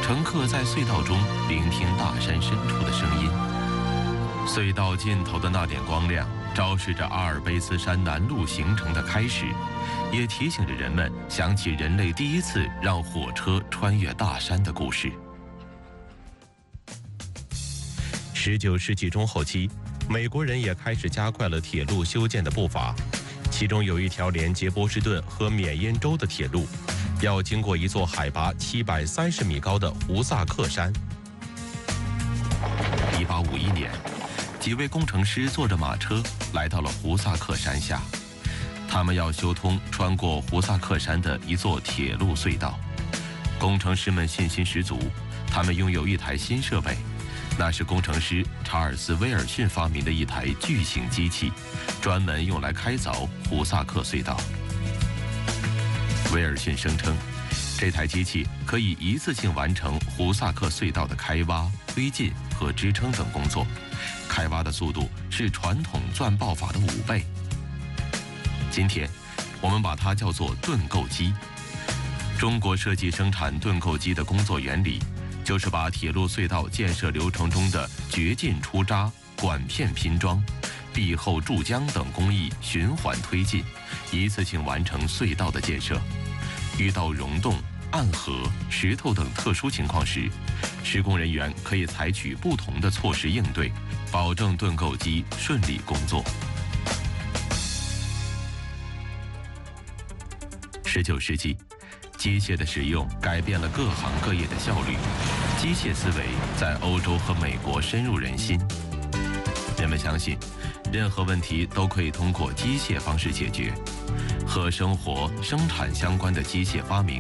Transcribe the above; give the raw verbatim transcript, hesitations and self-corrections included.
乘客在隧道中聆听大山深处的声音。隧道尽头的那点光亮，昭示着阿尔卑斯山南麓形成的开始，也提醒着人们想起人类第一次让火车穿越大山的故事。十九世纪中后期，美国人也开始加快了铁路修建的步伐，其中有一条连接波士顿和缅因州的铁路，要经过一座海拔七百三十米高的胡萨克山。一八五一年，几位工程师坐着马车来到了胡萨克山下，他们要修通穿过胡萨克山的一座铁路隧道。工程师们信心十足，他们拥有一台新设备，那是工程师查尔斯·威尔逊发明的一台巨型机器，专门用来开凿胡萨克隧道。威尔逊声称，这台机器可以一次性完成胡萨克隧道的开挖、推进和支撑等工作，开挖的速度是传统钻爆法的五倍。今天，我们把它叫做盾构机。中国设计生产盾构机的工作原理，就是把铁路隧道建设流程中的掘进出渣、管片拼装、壁厚注浆等工艺循环推进，一次性完成隧道的建设。遇到溶洞、暗河、石头等特殊情况时，施工人员可以采取不同的措施应对，保证盾构机顺利工作。十九世纪，机械的使用改变了各行各业的效率，机械思维在欧洲和美国深入人心。人们相信，任何问题都可以通过机械方式解决。和生活、生产相关的机械发明